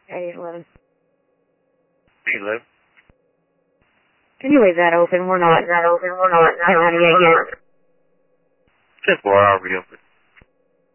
811. 811. Can you leave that open? We're not 98 yet. 10-4, I'll reopen.